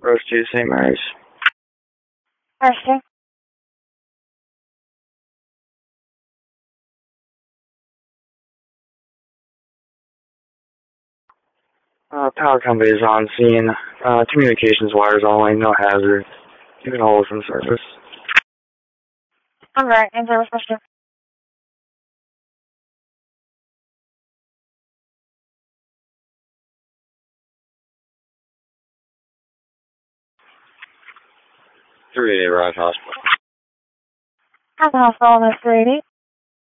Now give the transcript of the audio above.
Rose 2, St. Mary's. Question. Power company is on scene. Communications wires only, no hazard. You can hold from surface. Alright, in service, question. Rise Hospital. How's the hospital, Miss 380?